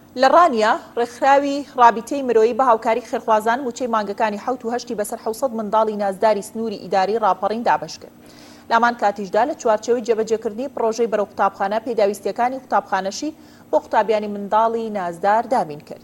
لە ڕانیا ڕێکخراوی ڕابطەی مرۆیی بە هاوکاری خێرخوازان موچەی مانگەکانی 7 و 8 بەسەر 600 منداڵی نازداری سنووری ئیداری ڕاپەڕین دابەش کرد. لامان کاتیشدا لە چوارچێوەی جێبەجێکردنی پرۆژەی بەرەو قوتابخانە پێداویستیەکانی قوتابخانەشی بۆ قوتابیانی منداڵی نازدار دابین کرد.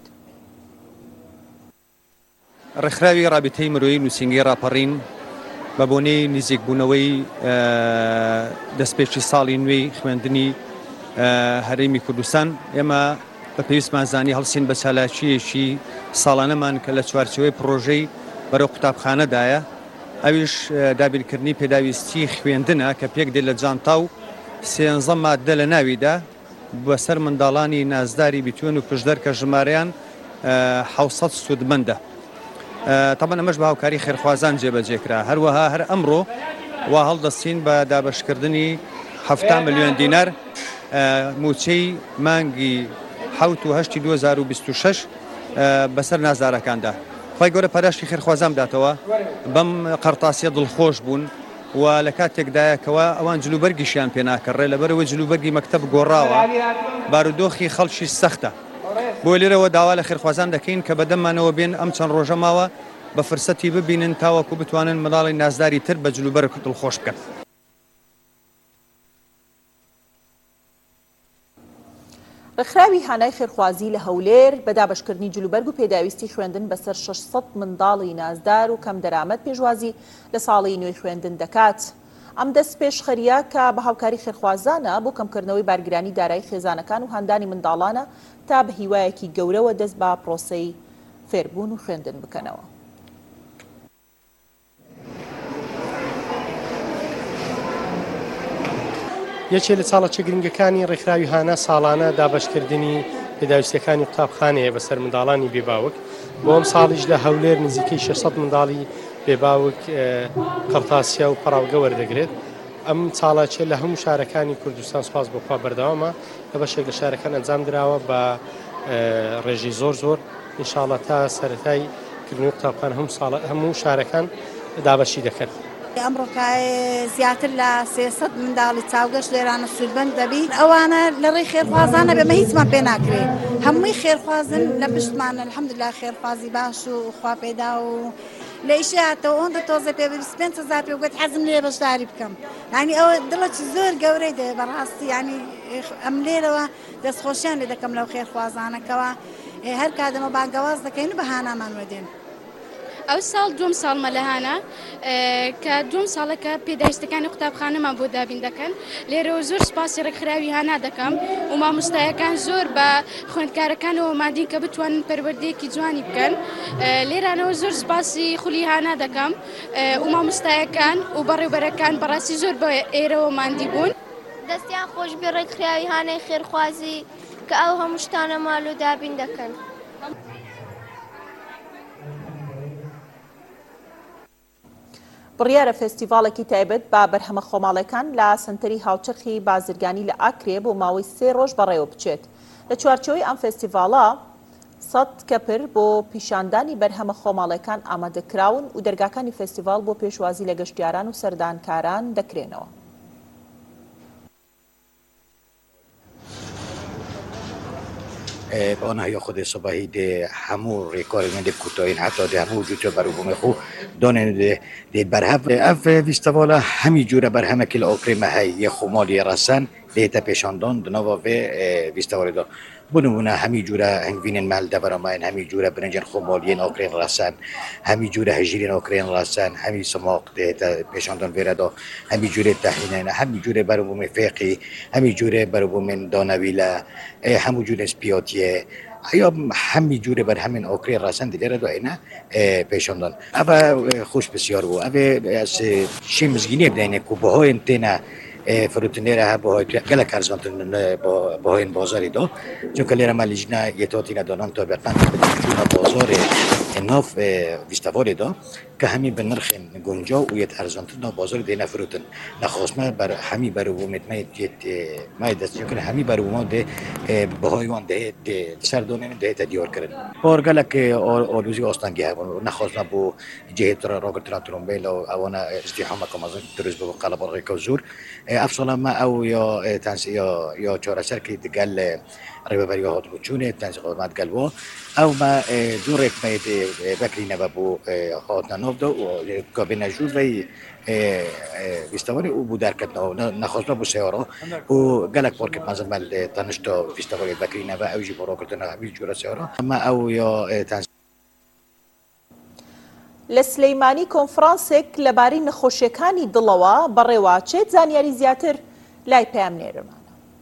ڕێکخراوی ڕابطەی مرۆیی نووسینگەی ڕاپەڕین بە بۆنەی نزیکبوونەوەی دەستپێکی ساڵی نوێی خوێندنی هەرێمی کوردستان ئێمە بە پێویستمان زانی هەڵسین بە چالاکیەکی ساڵانەمان کە لە چوارچێوەی پرۆژەی بەرەو قوتابخانەدایە، ئەویش دابینکردنی پێداویستی خوێندنە کە پێک دێت لە جانتا و 13 مادە لە ناویدا بەسەر منداڵانی نازداری بیتوێن و پشدەر کە ژمارەیان 700 سوودمەندە. تەبەن ئەمەش بە هاوکاری خێرخوازان جێبەجێکرا. هەروەها هەر ئەمڕۆ وا هەڵدەستین بە دابەشکردنی 7 ملیۆن دینار موچەی مانگی 7 و 8 2026 بەسەر نازدارەکاندا. خی گەورە پاداشتی خێرخوازان بداتەوە. بەم قەرتاسیە دڵخۆش بوون و لە کاتێکدایەکەوە ئەوان جلوبەرگیشیان پێ ناکەڕێ لەبەرەوەی جلوبەرگی مەکتەب گۆڕاوە، بارودۆخی خەڵکی سەختە. بۆ لێرەوە داوا لە خێرخوازان دەکەین کە بەدەمانەوە بێن ئەم چەند ڕۆژە ماوە بە فرسەتی ببینن تاوەکو بتوانن منداڵی نازداری تر بە جلوبەر دڵخۆش بکەن. ڕێکخراوی هانای خێرخوازی لە هەولێر بە دابەشکردنی جلوبەرگ و پێداویستی خوێندن بەسەر 600 منداڵی نازدار و کەم دەرامەت پێشوازی لە ساڵی نوێی خوێندن دەکات. ئەم دەست پێشخەریە کە بە هاوکاری خێرخوازانە بۆ کەمکردنەوەی بارگرانی دارایی خێزانەکان و هەندانی منداڵانە تا بە هیوایەکی گەورەوە دەست بە پرۆسەی فێربوون و خوێندن بکەنەوە. یەکێ لە چاڵەچە گرنگەکانی ڕێکخراوی هانا ساڵانە دابەشکردنی پێداویستیەکانی قوتابخانەیە بەسەر منداڵانی بێباوک. بۆ ئەم ساڵیش لە هەولێر نزیکەی 600 منداڵی بێباوک قەرتاسیە و پەراوگە وەردەگرێت. ئەم چاڵاچێ لە هەموو شارەکانی کوردستان سوپاس بۆخوا بەردەوامە لە بەشێک لە شارەکان ئەنجام درراوە بە ڕێژی زۆر ئینشاڵڵا تا سەرەتای کردنەوەی قوتابخانە هەموو شارەکان دابەشی دەکەن. ئەمڕۆ زیاتر لە 300 منداڵی چاوگەشت لێرانە سوودمەند دەبین. ئەوانە لە ڕێی خێرخوازانە بێمە هیچمان پێ ناکرێت. هەمووی خێرخوازن لە پشتمانە الحەمدوللا خێرخوازی باش و خوا پێدا و لە ئیشی هاتەوە ئەوەندە تۆزە پێ 25,000 پێ بگوت حەزم لێ بەشداری بکەم. یعنی ئەوە دڵێکی زۆر گەورەی دێ بەڕاستی. ینی ئەم لێرەوە دەستخۆشیان لێ دەکەم لەو خێرخوازانەکەوە هەر کاتەمە بانگەواز دەکەین و بە هانامان وەدێن. ئەو ساڵ دوم ساڵمە لە هانا کە دوم ساڵەکە پێداویستەکانی قوتابخانەمان بۆ دابین دەکەن. لێرەوە زۆر سپاسی ڕێکخراوی هانا دەکەم و مامۆستایەکان زۆر بە خوێندکارەکانەوە مادین کە بتوانن پەروەردەیەکی جوانی بکەن. لێرانەوە زۆر سپاسی خولی هانا دەکەم و مامۆستایەکان و بەڕێوبەرەکان بەڕاستی زۆر بە ئێرەوە مادی بوون. دەستیان خۆش بێ ڕێکخراوی هانای خێرخوازی کە ئەو هەموو شتانە ماڵ و دابین دەکەن. بڕیارە فێستیڤالێکی تایبەت با بەرهەمە خۆماڵەکان لە سنتەری هاوچەرخی بازرگانی لە ئاکرێ بۆ ماوەی 3 ڕۆژ بەڕێوە بچێت. لە چوارچەوەی ئەم فێستیڤاڵە 100 کەپر بۆ پیشاندانی بەرهەمە خۆماڵەکان ئامادەکراون و دەرگاکانی فێستیڤال بۆ پێشوازی لە گەشتیاران و سەردانکاران دەکرێنەوە. آنها خود صباحی ده همون ریکارمند کوتاهی حتی ده همون جوجه برای بوم خو دانن ده برهم اف ویستوالا همی جوره برهم کل آکرمه های یه خمالی رسن ده تا پیشاندان دنوا و ویستوالا دا بنمونه همی جوره هنگوین مال دورامین همی جوره برنجن خمالین آکرین رسن همی جوره هجرین آکرین رسن همی سماق ده تا پیشاندان ویردا همی جوره تحینه همی جوره برای بوم فقی همی جوره برای بوم دانویلا همو جوره اسپیاتیه یا همی جوره بر همین آکری رسند دیگر دو اینا پیشاندان. اول خوش بسیار بود. اول از شیمزگینی بدینه که باهای انتنا فروتنیره ها باهای کلا کرزانتن باهای بازاری دو. چون کلیره مالیجنا یه تاتی ندانم تا بقیه بازار ناف ویستاوال دا که همی به نرخ گنجا و یت ارزانتر نا بازار دی نفروتن نخواستم بر همی بر ومت ما دست کنه همی بر وما ده بهایوان ده سردانه ده تدیار کردن بارگله که آلوزی آستانگی هستند نخواستم با جهت را راکتران ترامبیل و آوانا ازدحام کامازن تروریسم و قلب آرای کوزور افصلا ما او یا تنس یا چهارشر که دگل ربابری هات بچونه تنس قدمت گلوا او ما دور ما بکری نبابو هات ناف دو و کابین جور وی ویستاوال او بود درکت نخواستم با سیارا و گلک پارک مازن مال تنشتا ویستاوال بکری نبا اوجی برا کردن همی جور سیارا ما او یا تنس لە سلەیمانی کۆنفرانسێک لەبارەی نەخۆشیەکانی دڵەوە بەڕێوەچێت زانیاری زیاتر لای پەیامنێرەمان.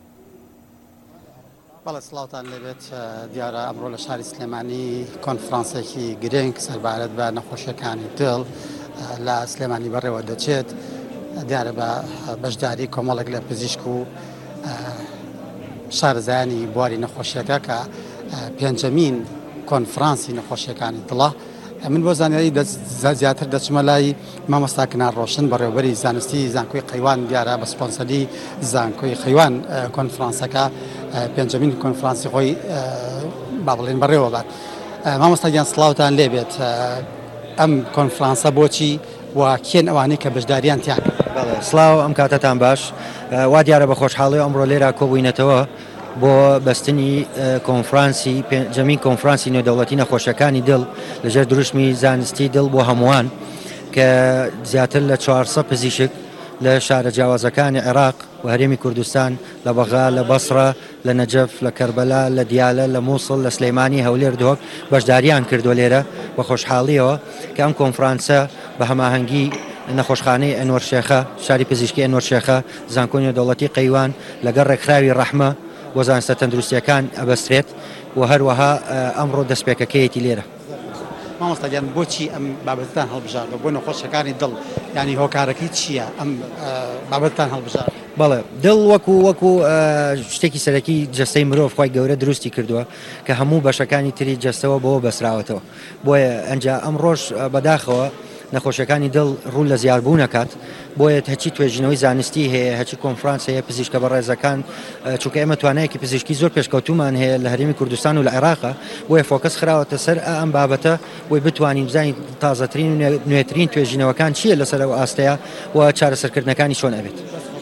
بەڵێ سڵاوتان لەبێت دیارە ئەمڕۆ لە شاری سلێمانی کۆنفرانسێکی گرنگ سەربارەت بە نەخۆشیەکانی دڵ لە سلێمانی بەڕێوە دەچێت دیارە بە بەشداری کۆمەڵێک لە پزیشک و شارەزایانی بواری نەخۆشیەکە کە پێنجەمین کۆنفرانسی نەخۆشیەکانی دڵە من بۆ زانیاری زیاتر دەچمە لای مامۆستا کنار ڕۆشن بەڕێوەبەری زانستی زانکۆی قەیوان دیارە بە سپۆنسەری زانکۆی قەیوان کۆنفرانسەکە پێنجەمین کۆنفرانسی خۆی با بڵێن بەڕێوە بات. مامۆستا گیان سڵاوتان لێبێت ئەم کۆنفرانسە بۆچی و کێن ئەوانەی کە بەشداریان تیان. سڵاو ئەم کاتتان باش وا دیارە بە خۆشحاڵی ئەمڕۆ لێرە کۆبووینەتەوە بۆ بەستنی کۆنفرانسی پێنجەمین کۆنفرانسی نێودەوڵەتی نەخۆشیەکانی دڵ لەژێر دروشمی زانستی دڵ بۆ هەمووان کە زیاتر لە 400 پزیشک لە شارە جیاوازەکانی عێراق و هەرێمی کوردستان لە بەغا لە بەسرە لە نەجەف لە کەربەلا لە دیالە لە مووسڵ لە سلەیمانی هەولێر دۆک بەشداریان کردووە لێرە بە خۆشحاڵیەوە کە ئەم کۆنفرانسە بە هەماهەنگی نەخۆشخانەی ئەنوەر شێخە شاری پزیشکی ئەنوەر شێخە زانکۆی نێودەوڵەتی قەیوان لەگەڵ ڕێکخراوی ڕەحمە بۆ زانستە تەندروستیەکان ئەبەسترێت و هەروەها ئەمڕۆ دەستپێکەکەیەتی لێرە. مامۆستا گیان بۆچی ئەم بابەتتان هەڵبژاردەوە بۆ نەخۆشیەکانی دڵ ینی هۆکارەکەی چییە ئەم بابەتتان هەڵبژار؟ بەڵێ دڵ وەکو شتێکی سەرەکی جەستەی مرۆڤ خۆی گەورە دروستی کردووە کە هەموو بەشەکانی تری جەستەوە بەوە بەسراوەتەوە بۆیە ئەنجا ئەم ڕۆژ بەداخەوە نەخۆشیەکانی دڵ ڕوو لە زیاربوو نەکات بۆیە هەچی توێژینەوەی زانستی هەیە هەچی کۆنفرانس هەیە پزیشکە بەڕێزەکان چونکە ئێمە توانایەکی پزیشکی زۆر پێشکەوتومان هەیە لە هەرێمی کوردستان و لە عێراقا بۆیە فۆکەس خراوەتە سەر ئەم بابەتە بۆی بتوانین بزانین تازەترین و نوێترین توێژینەوەکان چییە لەسەر ئەو ئاستەیە و چارەسەرکردنەکانی چۆن ئەبێت.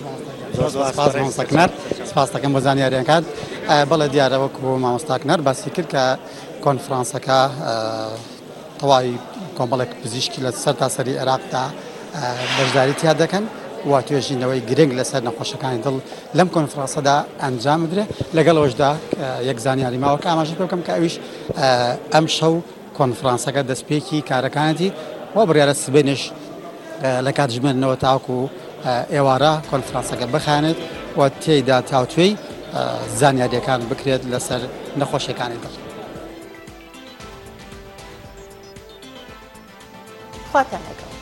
سپاس دەکەم بۆ زانیاریەکان. بەڵێ دیارە وەکو مامۆستا کنار باسی کرد کە کۆنفرانسەکە تەواوی کۆمەڵێک پزیشکی لە سەر تاسەری عێراقدا بەشداری تیا دەکەن و توێژینەوەی گرنگ لەسەر نەخۆشیەکانی دڵ لەم کۆنفرانسەدا ئەنجام بدرێت لەگەڵەوەشدا یەک زانیاری ماوە کە ئاماژە پێ بکەم کە ئەویش ئەم شەو کۆنفرانسەکە دەستپێکی کارەکانەتی و بڕیارە سبێنش لە کاتژمێنەوە تاوەکو ئێوارە کۆنفرانسەکە بخانێت و تێیدا تاوتوێی زانیاریەکان بکرێت لەسەر نەخۆشیەکانی دڵ. خواتان لەگەڵ.